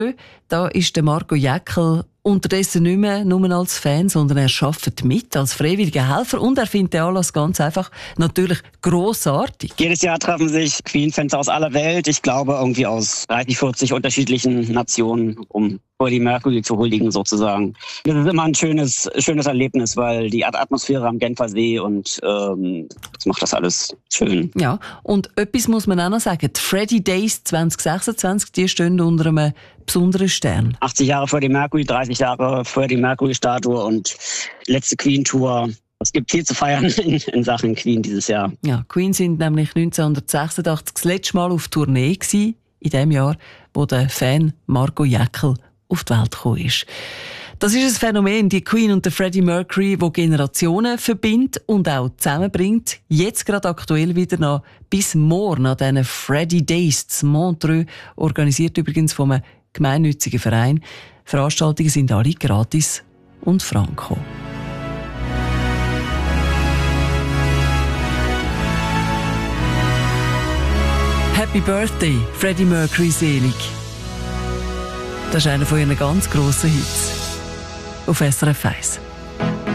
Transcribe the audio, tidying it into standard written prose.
Da ist der Marco Jäckel unterdessen nicht mehr nur als Fan, sondern er arbeitet mit als freiwilliger Helfer und er findet den Anlass ganz einfach natürlich grossartig. Jedes Jahr treffen sich Queen-Fans aus aller Welt, ich glaube irgendwie aus 30, 40 unterschiedlichen Nationen, um Freddie Mercury zu huldigen sozusagen. Das ist immer ein schönes Erlebnis, weil die Atmosphäre am Genfer See und das macht das alles schön. Ja, und etwas muss man auch noch sagen, die Freddie Days 2026, die stehen unter einem besonderen Stern. 80 Jahre Freddie Mercury, 30 Jahre Freddie Mercury-Statue und letzte Queen-Tour. Es gibt viel zu feiern in Sachen Queen dieses Jahr. Ja, Queen sind nämlich 1986 das letzte Mal auf Tournee gewesen, in dem Jahr, wo der Fan Marco Jäckel auf die Welt gekommen ist. Das ist ein Phänomen, die Queen und der Freddie Mercury, das Generationen verbindet und auch zusammenbringt. Jetzt gerade aktuell wieder noch bis morgen an diesen Freddie Days zu Montreux, organisiert übrigens von einem gemeinnützigen Verein. Veranstaltungen sind alle gratis und franko. Happy Birthday, Freddie Mercury selig. Das ist einer von ihren ganz grossen Hits auf SRF 1.